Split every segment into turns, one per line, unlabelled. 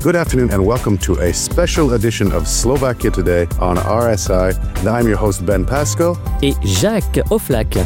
Good afternoon and welcome to a special edition of Slovakia Today on RSI. And I'm your host Ben Pasco.
Et Jacques Oflac.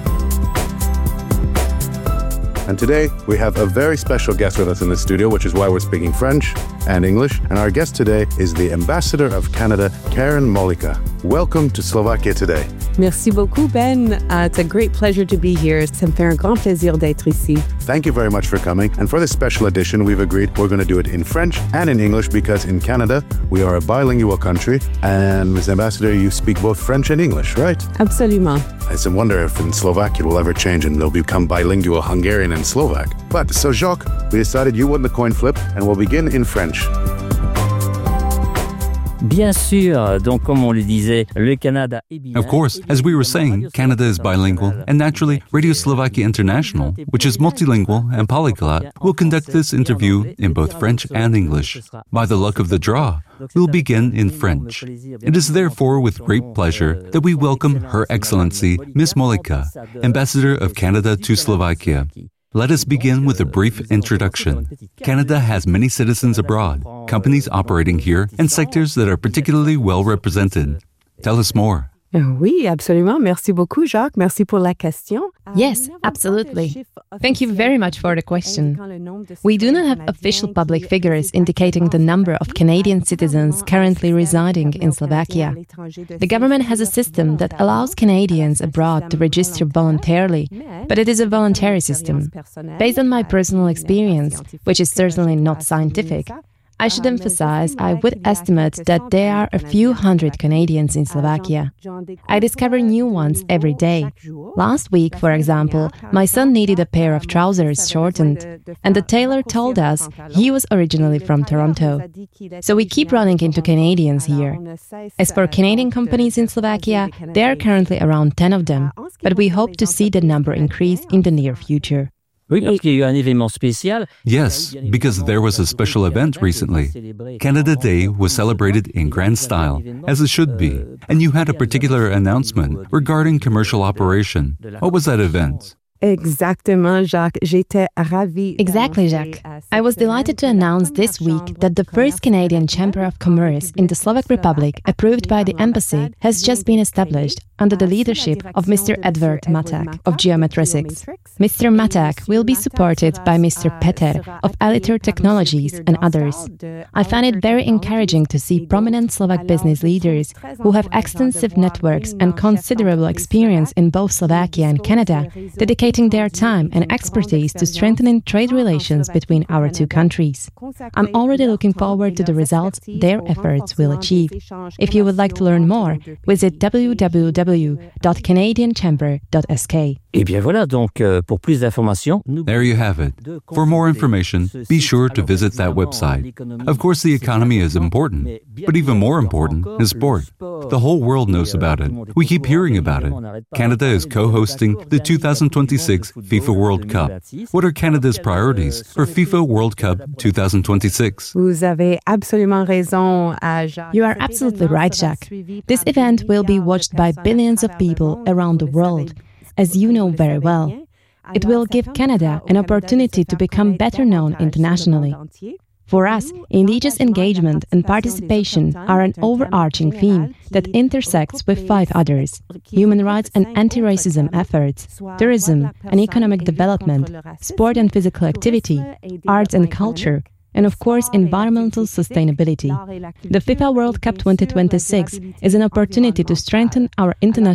And today we have a very special guest with us in the studio, which is why we're speaking French and English. And our guest today is the Ambassador of Canada, Karen Mollica. Welcome to Slovakia Today.
Merci beaucoup, Ben. It's a great pleasure to be here. Ça me fait un grand plaisir d'être ici.
Thank you very much for coming. And for this special edition, we've agreed we're going to do it in French and in English because in Canada, we are a bilingual country. And Ms. Ambassador, you speak both French and English, right?
Absolument.
I wonder if in Slovakia it will ever change and they'll become bilingual Hungarian and Slovak. But so Jacques, we decided you won the coin flip and we'll begin in French.
Bien sûr, donc comme on le disait, le Canada est bilingue.
Of course, as we were saying, Canada is bilingual, and naturally, Radio Slovakia International, which is multilingual and polyglot, will conduct this interview in both French and English. By the luck of the draw, we'll begin in French. It is therefore with great pleasure that we welcome Her Excellency, Ms. Mollica, Ambassador of Canada to Slovakia. Let us begin with a brief introduction. Canada has many citizens abroad, companies operating here, and sectors that are particularly well represented. Tell us more.
Oui, absolument. Merci beaucoup, Jacques. Merci pour la question.
Yes, absolutely. Thank you very much for the question. We do not have official public figures indicating the number of Canadian citizens currently residing in Slovakia. The government has a system that allows Canadians abroad to register voluntarily, but it is a voluntary system. Based on my personal experience, which is certainly not scientific, I should emphasize I would estimate that there are a few hundred Canadians in Slovakia. I discover new ones every day. Last week, for example, my son needed a pair of trousers shortened, and the tailor told us he was originally from Toronto. So we keep running into Canadians here. As for Canadian companies in Slovakia, there are currently around 10 of them, but we hope to see the number increase in the near future.
Oui, parce qu'il y a eu un événement spécial.
Yes, because there was a special event recently. Canada Day was celebrated in grand style, as it should be, and you had a particular announcement regarding commercial operation. What was that event?
Exactement, Jacques. J'étais ravie.
Exactly, Jacques. I was delighted to announce this week that the first Canadian Chamber of Commerce in the Slovak Republic, approved by the Embassy, has just been established under the leadership of Mr. Edward Maták of Geometricics. Mr. Maták will be supported by Mr. Peter of Aliter Technologies and others. I find it very encouraging to see prominent Slovak business leaders who have extensive networks and considerable experience in both Slovakia and Canada dedicating their time and expertise to strengthening trade relations between our two countries. I'm already looking forward to the results their efforts will achieve. If you would like to learn more, visit www.canadianchamber.sk.
Et bien voilà, donc pour plus d'informations,
There you have it. For more information, be sure to visit that website. Of course, the economy is important, but even more important is sport. The whole world knows about it. We keep hearing about it. Canada is co-hosting the 2026 FIFA World Cup. What are Canada's priorities for FIFA World Cup 2026?
Vous avez absolument raison, Jacques.
You are absolutely right, Jacques. This event will be watched by billions of people around the world. As you know very well, it will give Canada an opportunity to become better known internationally. For us, indigenous engagement and participation are an overarching theme that intersects with 5 others: human rights and anti-racism efforts, tourism and economic development, sport and physical activity, arts and culture, and of course environmental sustainability. The FIFA World Cup 2026 is an opportunity to strengthen our international